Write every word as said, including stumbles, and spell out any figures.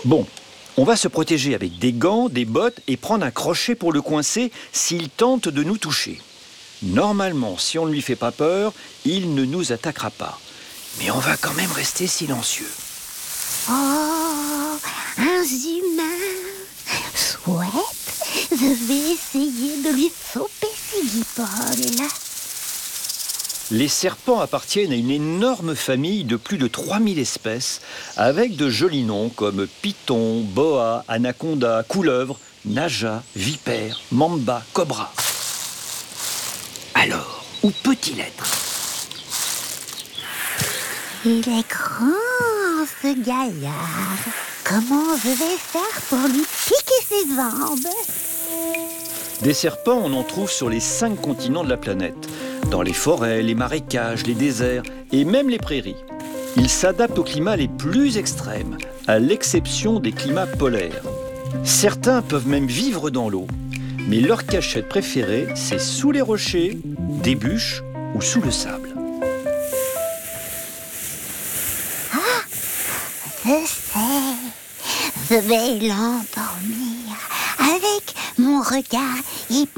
Bon, on va se protéger avec des gants, des bottes et prendre un crochet pour le coincer s'il tente de nous toucher. Normalement, si on ne lui fait pas peur, il ne nous attaquera pas. Mais on va quand même rester silencieux. Oh, un humain. Chouette, je vais essayer de lui choper ses guipoles. Les serpents appartiennent à une énorme famille de plus de trois mille espèces, avec de jolis noms comme python, boa, anaconda, couleuvre, naja, vipère, mamba, cobra. Alors, où peut-il être ? Il est grand, ce gaillard. Comment je vais faire pour lui piquer ses jambes ? Des serpents, on en trouve sur les cinq continents de la planète, dans les forêts, les marécages, les déserts et même les prairies. Ils s'adaptent aux climats les plus extrêmes, à l'exception des climats polaires. Certains peuvent même vivre dans l'eau, mais leur cachette préférée, c'est sous les rochers, des bûches ou sous le sable. Je sais, je vais l'endormir avec mon regard et